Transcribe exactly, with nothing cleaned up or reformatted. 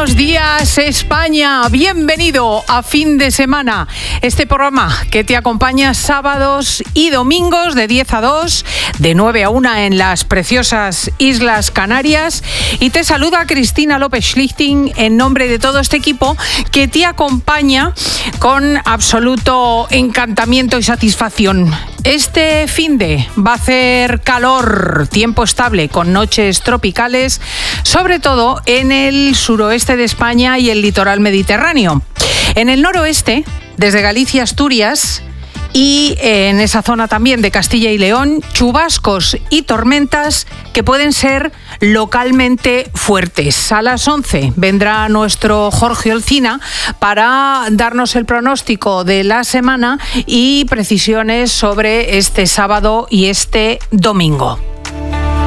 Buenos días, España. Bienvenido a Fin de Semana. Este programa que te acompaña sábados y domingos de diez a dos, de nueve a una en las preciosas Islas Canarias. Y te saluda Cristina López Schlichting en nombre de todo este equipo que te acompaña con absoluto encantamiento y satisfacción. Este finde va a hacer calor, tiempo estable con noches tropicales, sobre todo en el suroeste de España y el litoral mediterráneo. En el noroeste, desde Galicia a Asturias, y en esa zona también de Castilla y León, chubascos y tormentas que pueden ser localmente fuertes. A las once vendrá nuestro Jorge Olcina para darnos el pronóstico de la semana y precisiones sobre este sábado y este domingo.